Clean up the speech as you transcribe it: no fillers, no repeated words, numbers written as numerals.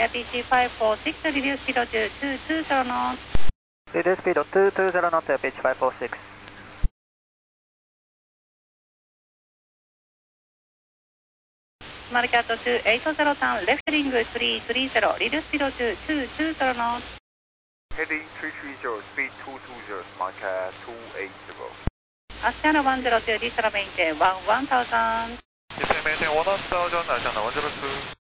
APC 546, reduce speed to 220 knots. Reduce speed to 220 knots, APC 546. Market 280 turn, left heading 330, reduce speed to 220 knots. Heading 330, speed 220, market 280. Asiana 102, descend maintain 1000. Descend maintain 1000, Asiana 102.